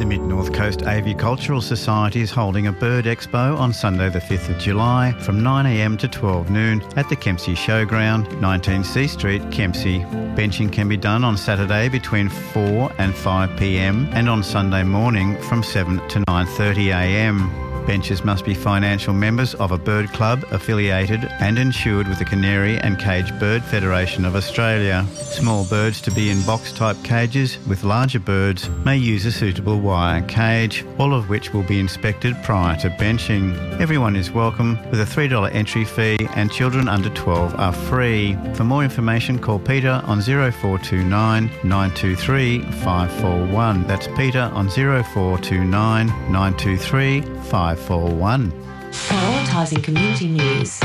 The Mid-North Coast Avicultural Society is holding a bird expo on Sunday the 5th of July from 9am to 12 noon at the Kempsey Showground, 19 C Street, Kempsey. Benching can be done on Saturday between 4 and 5pm and on Sunday morning from 7 to 9:30am. Benchers must be financial members of a bird club affiliated and insured with the Canary and Cage Bird Federation of Australia. Small birds to be in box-type cages, with larger birds may use a suitable wire cage, all of which will be inspected prior to benching. Everyone is welcome with a $3 entry fee and children under 12 are free. For more information, call Peter on 0429 923 541. That's Peter on 0429 923 541. Prioritising community news.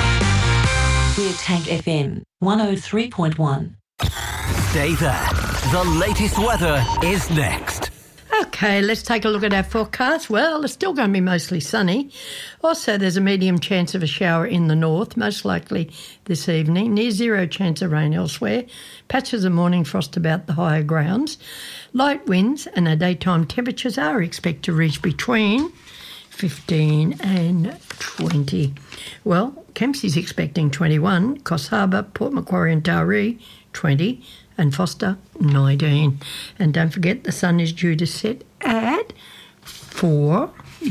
We're Tank FM 103.1. Stay there. The latest weather is next. Okay, let's take a look at our forecast. Well, it's still going to be mostly sunny. Also, there's a medium chance of a shower in the north, most likely this evening. Near zero chance of rain elsewhere. Patches of morning frost about the higher grounds. Light winds and our daytime temperatures are expected to reach between 15 and 20. Well, Kempsey's expecting 21, Coffs Harbour, Port Macquarie and Taree 20 and Foster 19. And don't forget the sun is due to set at 4,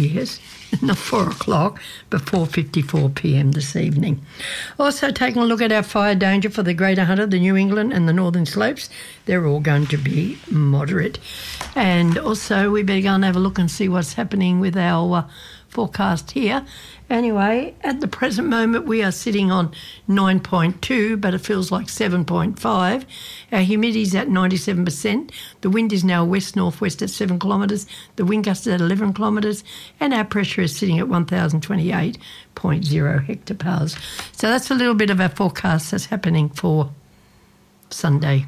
not 4 o'clock, but 4:54pm this evening. Also taking a look at our fire danger for the Greater Hunter, the New England and the Northern Slopes. They're all going to be moderate. And also we better go and have a look and see what's happening with our forecast here. Anyway, at the present moment we are sitting on 9.2, but it feels like 7.5. Our humidity's at 97%. The wind is now west-northwest at 7 kilometres. The wind gust is at 11 kilometres. And our pressure is sitting at 1,028.0 hectopascals. So that's a little bit of our forecast that's happening for Sunday.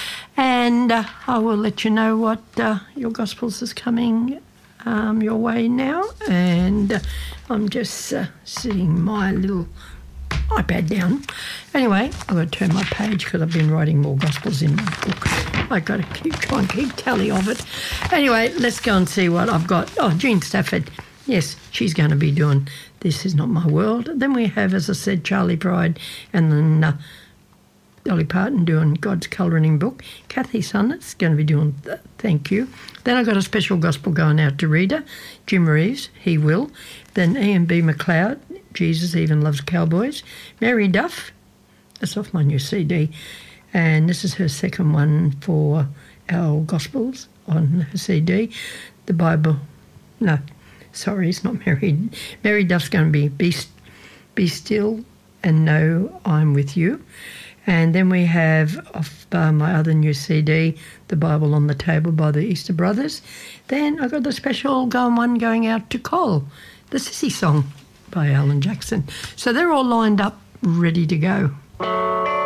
And I will let you know what your Gospels is coming your way now. And I'm just sitting my little iPad down. Anyway, I've got to turn my page because I've been writing more Gospels in my book. I've got to try and keep tally of it. Anyway, let's go and see what I've got. Oh, Jean Stafford. Yes, she's going to be doing This Is Not My World. Then we have, as I said, Charlie Pride, and then Dolly Parton doing God's Colouring Book. Kathy Sonnet's going to be doing Thank You. Then I've got a special gospel going out to Rita. Jim Reeves, He Will. Then Ian B. McLeod, Jesus Even Loves Cowboys. Mary Duff, that's off my new CD. And this is her second one for our Gospels on her CD. The Bible, no, sorry, it's not Mary. Mary Duff's going to be Still and Know I'm With You. And then we have off my other new CD, The Bible on the Table by the Easter Brothers. Then I got the special one going out to Cole, the Sissy Song by Alan Jackson. So they're all lined up, ready to go.